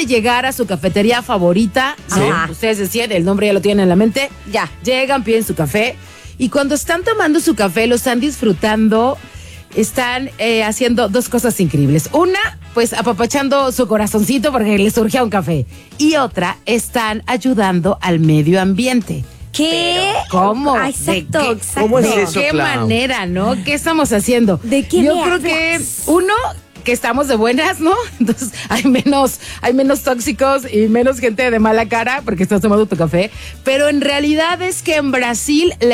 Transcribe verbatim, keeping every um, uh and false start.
de llegar a su cafetería favorita, Sí. ¿no? Ustedes decían, el nombre ya lo tienen en la mente. Ya. Llegan, piden su café. Y cuando están tomando su café, lo están disfrutando, están eh, haciendo dos cosas increíbles. Una, pues apapachando su corazoncito porque les surge un café. Y otra, están ayudando al medio ambiente. ¿Qué? ¿Cómo? Ah, exacto, ¿De qué, exacto. ¿Cómo es ¿De eso, qué Clau? manera, no? ¿Qué estamos haciendo? ¿De qué Yo me creo que, hablas? uno, que estamos de buenas, ¿no? Entonces hay menos, hay menos tóxicos y menos gente de mala cara porque estás tomando tu café. Pero en realidad es que en Brasil